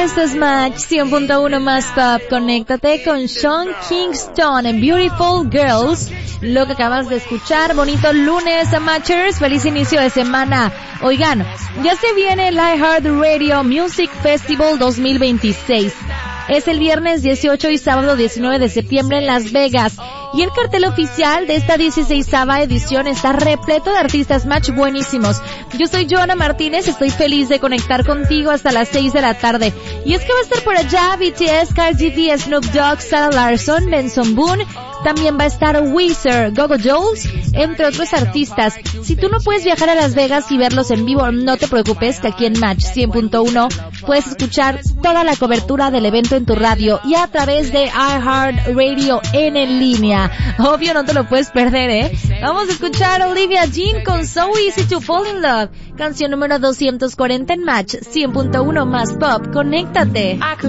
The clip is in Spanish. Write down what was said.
Esto es Match 100.1 más Top. Conéctate con Sean Kingston en Beautiful Girls. Lo que acabas de escuchar, bonito lunes, Matchers, feliz inicio de semana. Oigan, ya se viene el iHeartRadio Music Festival 2026. Es el viernes 18 y sábado 19 de septiembre en Las Vegas. Y el cartel oficial de esta 16ª edición está repleto de artistas Match buenísimos. Yo soy Joana Martínez, estoy feliz de conectar contigo hasta las 6 de la tarde. Y es que va a estar por allá BTS, Cardi B, Snoop Dogg, Sarah Larsson, Benson Boone. También va a estar Weezer, Go-Go Dolls, entre otros artistas. Si tú no puedes viajar a Las Vegas y verlos en vivo, no te preocupes, que aquí en Match 100.1 puedes escuchar toda la cobertura del evento en tu radio y a través de iHeartRadio en línea. Obvio, no te lo puedes perder, ¿eh? Vamos a escuchar a Olivia Jean con So Easy to Fall in Love, canción número 240 en Match 100.1 más Pop. Conéctate.